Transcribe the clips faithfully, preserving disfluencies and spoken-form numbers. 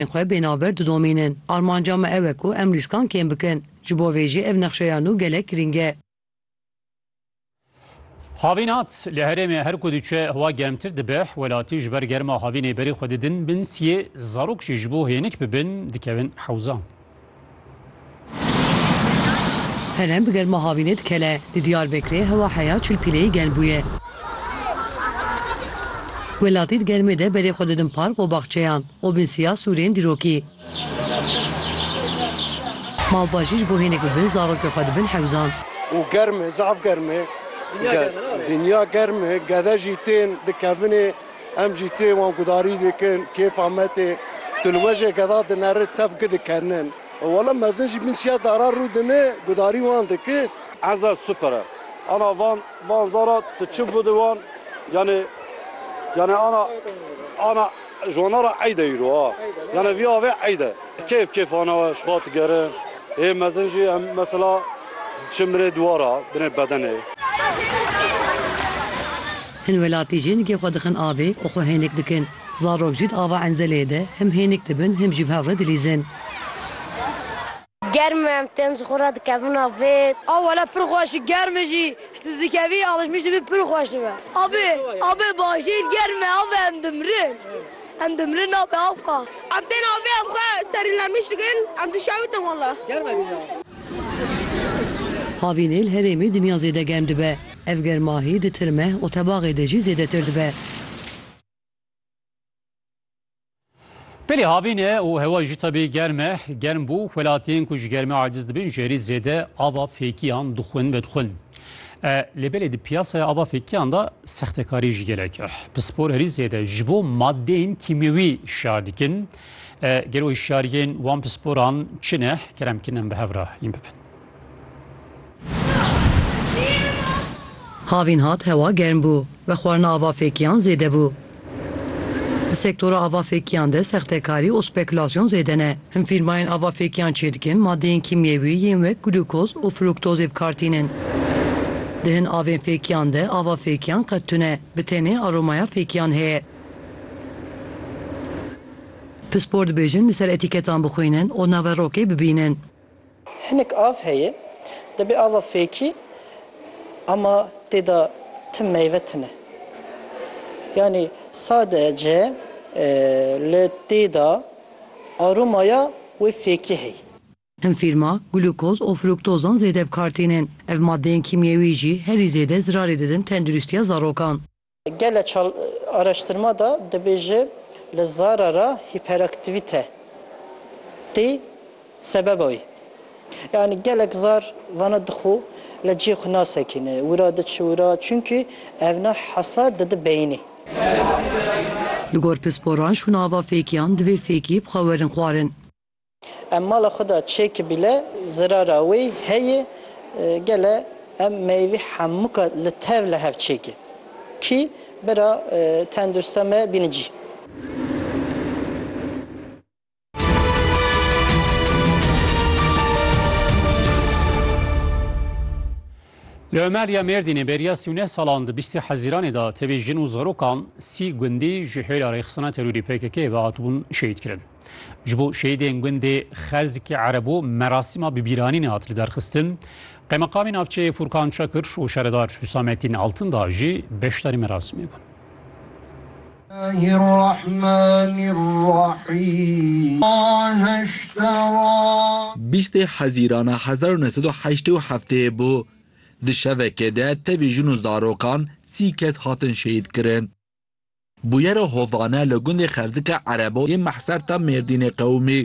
Xwe bênaber didomînin. Armanca me ew e ku em rîskan kêm bikin. Ji bo vê jî ev nexşeya nû gelek giring e. Havînat li Herêmê her ku diçe hewa germtir dibe, welatî ji ber germa havînê berî xwe didin bin siyê zarok jî ji bo hênik bibin dikevin hewzan. Herem bi germa havînê dikele. Di Diyarbekirê hewa heya çil pîleyê gel bûye. Welatî di germê de berê xwe didin park û baxçeyan. O bin siya Sûriyên dîrokî. Malbajî ji bo hênik bibin zarokê xwe dibin hewzan. û germ e, zaf germ e. Dinya germ e, gede jî tên dikevînê, em jî tê wan gudarî dikin, kêf ametê, tulwejê geda dinere tev dikirinin. Wala mezin jî bin siya dara rû dine, gudarî wan dike. Eza süper e. Ana van van zara tu çi bû wan yani yani ana ana jonara eyde yürü ha. Yani viya ve eyde. Keyf keyf ana şuat gerin. E mezin jî em mesela çimre duvara bine bedene. Hin welatî jî nikê xwe dixin avê û xwe hênik dikin. Zarok jî ava enzelê de hem hênik dibin hem jî bi hev re dilîzin. Germ em tên ji xwe re dikevin avê. Awela pir xweş germ jî dikevî alışmış dibe pir xweş dibe. Abê abê bajî germ e avê em dimrin. Em dimrin avê avqa. Em tên avê em xwe serîlemiş dikin em dişewitin wala. Germedin ya. Havînê li Herêmê dinya zêde germ dibe. Ev germahî di tirmeh û tebaxê de jî zêdetir dibe. Pelê havînê û hewa jî tevî germ e, germ bû welatiyên ku ji germê aciz dibin jêrî zêde ava fêkiyan dixwin ve dixwin. Li belê di piyasaya ava fêkiyan da sextekarî jî gelek e. Bi spor herî zêde ji bo maddeyên kîmyewî şiyar dikin. Gelo şiyariyên wan bi sporan çi ne? Kerem kinin bi hev re yên bibin. Havîn hat hewa germ bû ve xwarina ava fêkiyan zêde bû. Di sektora ava fêkiyan de sextekarî û spekülasyon zêde ne. Him fîrmayên ava fêkiyan çê dikin maddeyên kîmyewî yên wek glukoz û fruktozê bikartînin. Di hin avên fêkiyan de ava fêkiyan qet tune, bi tenê aromaya fêkiyan heye. Pispor dibêjin li ser etîketan bixwînin û naverokê bibînin. Hinek av heye, dibê ava fêkî ama têda tim meyve tune. Yani sadece e, li têda aromaya wê fêkî hey. Him fîrma glukoz û fruktozan zêde bikartînin. Ev maddeyên kîmyewî jî herî zêde zirarê didin tenduristiya zarokan. Gelek araştırma da dibêje li zarara hiperaktivite tê sebeba wî. Yani gelek zar vana dixu li cî xwe nasekine, wira diçe wira çünkü ev ne hasar didi beynê. Li gor pisporan şûna ava fêkiyan divê fêkî bixwe werin xwarin. Em mala xwe da çêkî bile zirara wê heye gele em meyvê hemûka li tev li hev çêkî ki bira tendurista me bînicî. Li Ömerya Mêrdînê beriya sîvneh salan di bîstê Hezîranê da tevê jin û zarokan sî gundî ji hêla rêxistina terorî P K K ve hatibûn şehîd kirin. Ji bo şehîdên gundê Xerzikê Erebo merasîma bibîranînê hat li derxistin. Qeymeqamê navçeyê Furkan Çakır û şeredar Hüsamettin Altındağ jî beşdarî merasimê bûn. Bîstê Hezîrana hezar û neh sed û heştê û heftê bû. Di şevekê de tevî jin û zarokan sî kes hatin şehîd kirin. Bûyera hovane li gundê Xerzikê Erebo yên mehserta Mêrdînê qewmî.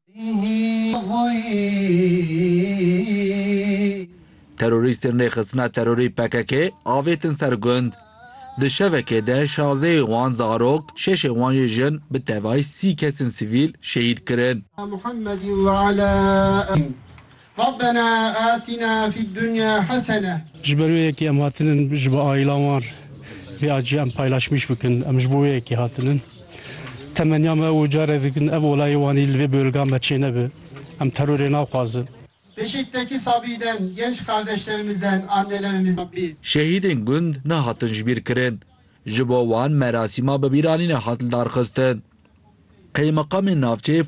Terorîstên rêxistina terorî P K K avêtin ser gund. Di şevekê de şazeyê wan zarok, şeşê wan jê jin bi tevahî sî kesên sivîl şehîd kirin. ربنا آتنا في الدنيا حسنة. جبروی که ام هاتنن جب آیلامار و آجی ام پایلاشمیش بکن ام جبروی که هاتنن تمنیام او جاره دکن اولای وانی لوی bölgem çene be ام terörü navqazı. Beşik'teki Sabi'den, genç kardeşlerimizden, annelerimizden bir. Şehîdên gund ne hatin ji bîr kirin. Ji bo wan merasîma bibîranînê hatin darxistin. Kaymakamê navçeyê